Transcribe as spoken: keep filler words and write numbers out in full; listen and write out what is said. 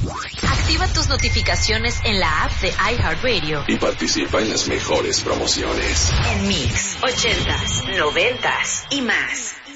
Activa tus notificaciones en la app de iHeartRadio y participa en las mejores promociones. En Mix, ochentas, noventas y más.